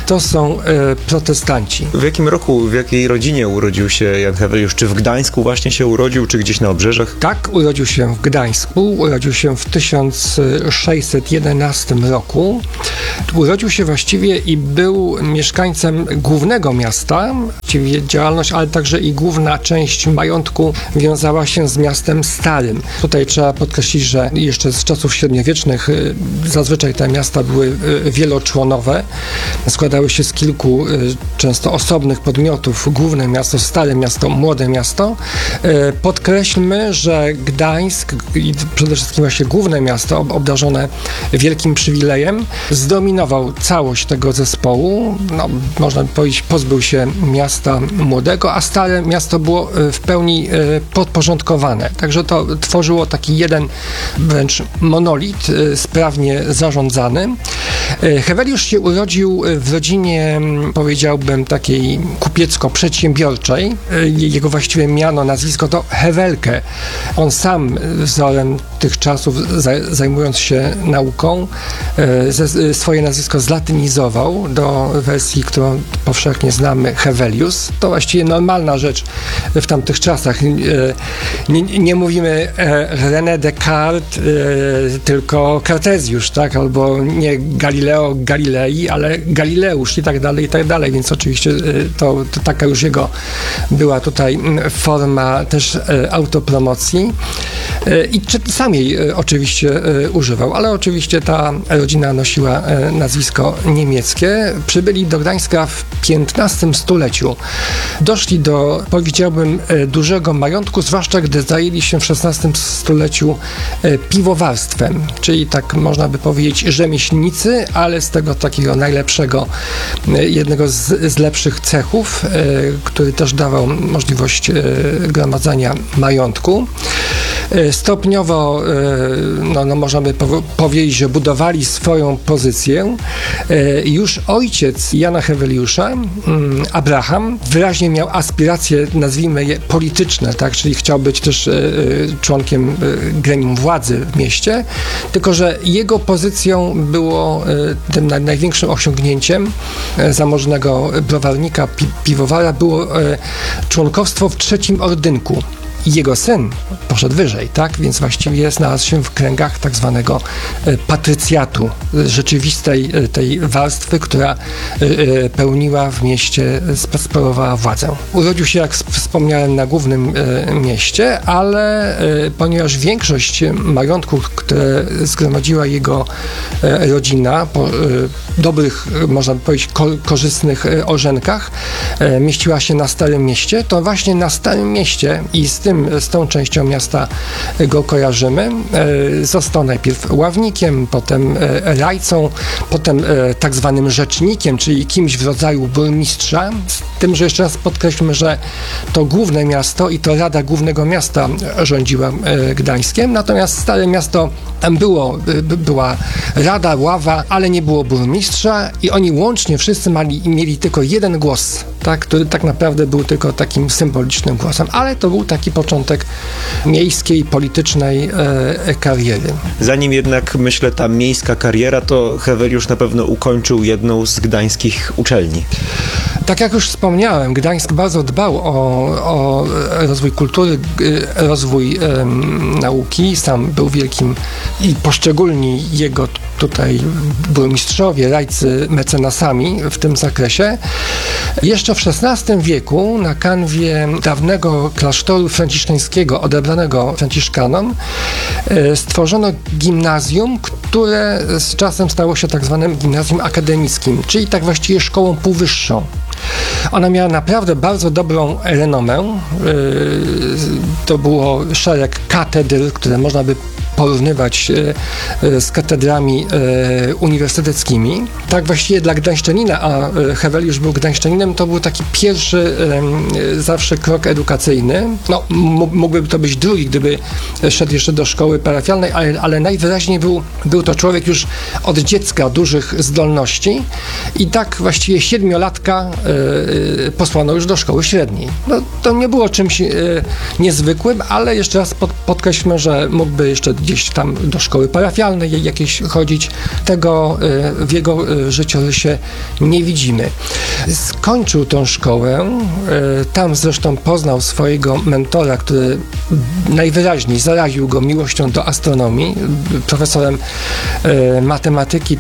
to są protestanci. W jakim roku, w jakiej rodzinie urodził się Jan Heweliusz? Czy w Gdańsku właśnie się urodził, czy gdzieś na obrzeżach? Tak, urodził się w Gdańsku, urodził się w 1611 roku. Urodził się właściwie i był mieszkańcem głównego miasta, właściwie działalność, ale także i główna część majątku wiązała się z miastem Starym. Tutaj trzeba podkreślić, że jeszcze z czasów średniowiecznych zazwyczaj te miasta były wieloczłonowe, składały się z kilku często osobnych podmiotów. Główne miasto, Stare Miasto, Młode Miasto. Podkreślmy, że Gdańsk i przede wszystkim właśnie główne miasto obdarzone wielkim przywilejem zdominował całość tego zespołu. No, można by powiedzieć, pozbył się miasta młodego, a Stare Miasto było w pełni podporządkowane. Także to tworzyło taki jeden wręcz monolit, sprawnie zarządzany. Heweliusz się urodził w rodzinie, powiedziałbym, takiej kupiecko-przedsiębiorczej. Jego właściwe miano, nazwisko to Hewelke. On sam wzorem tych czasów, zajmując się nauką, swoje nazwisko zlatynizował do wersji, którą powszechnie znamy, Hewelius. To właściwie normalna rzecz w tamtych czasach. Nie mówimy René Descartes, tylko Kartezjusz, tak? Albo nie Galileo Galilei, ale Galileusz i tak dalej, więc oczywiście to taka już jego była tutaj forma też autopromocji i sam jej oczywiście używał, ale oczywiście ta rodzina nosiła nazwisko niemieckie. Przybyli do Gdańska w XV stuleciu. Doszli do, powiedziałbym, dużego majątku, zwłaszcza gdy zajęli się w XVI stuleciu piwowarstwem, czyli tak można by powiedzieć rzemieślnicy, ale z tego takiego najlepszego, jednego z lepszych cechów, który też dawał możliwość gromadzenia majątku. Stopniowo, możemy powiedzieć, że budowali swoją pozycję. Już ojciec Jana Heweliusza, Abraham, wyraźnie miał aspiracje, nazwijmy je polityczne, tak? Czyli chciał być też członkiem gremium władzy w mieście, tylko że jego pozycją było tym największym osiągnięciem zamożnego browarnika, piwowara było członkostwo w trzecim ordynku. I jego syn poszedł wyżej, tak? Więc właściwie znalazł się w kręgach tak zwanego patrycjatu, rzeczywistej tej warstwy, która pełniła w mieście, sprawowała władzę. Urodził się, jak wspomniałem, na głównym mieście, ale ponieważ większość majątku, które zgromadziła jego rodzina po dobrych, można powiedzieć, korzystnych orzenkach, mieściła się na Starym Mieście, to właśnie na Starym Mieście i z tą częścią miasta go kojarzymy. Został najpierw ławnikiem, potem rajcą, potem tak zwanym rzecznikiem, czyli kimś w rodzaju burmistrza. Z tym, że jeszcze raz podkreślmy, że to główne miasto i to Rada Głównego Miasta rządziła Gdańskiem, natomiast Stare Miasto była rada, ława, ale nie było burmistrza i oni łącznie wszyscy mieli tylko jeden głos, tak, który tak naprawdę był tylko takim symbolicznym głosem, ale to był taki początek miejskiej, politycznej kariery. Zanim jednak, myślę, ta miejska kariera, to Heweliusz na pewno ukończył jedną z gdańskich uczelni. Tak jak już wspomniałem, Gdańsk bardzo dbał o rozwój kultury, rozwój nauki. Sam był wielkim i poszczególni jego tutaj burmistrzowie, rajcy mecenasami w tym zakresie. Jeszcze w XVI wieku na kanwie dawnego klasztoru franciszkańskiego odebranego franciszkanom stworzono gimnazjum, które z czasem stało się tak zwanym gimnazjum akademickim, czyli tak właściwie szkołą półwyższą. Ona miała naprawdę bardzo dobrą renomę. To było szereg katedr, które można by porównywać z katedrami uniwersyteckimi. Tak właściwie dla gdańszczanina, a Heweliusz był gdańszczaninem, to był taki pierwszy zawsze krok edukacyjny. No, mógłby to być drugi, gdyby szedł jeszcze do szkoły parafialnej, ale najwyraźniej był to człowiek już od dziecka dużych zdolności i tak właściwie 7-latka posłano już do szkoły średniej. No, to nie było czymś niezwykłym, ale jeszcze raz podkreślmy, że mógłby jeszcze gdzieś tam do szkoły parafialnej jakieś chodzić. Tego w jego życiorysie nie widzimy. Skończył tą szkołę, tam zresztą poznał swojego mentora, który najwyraźniej zaraził go miłością do astronomii, profesorem matematyki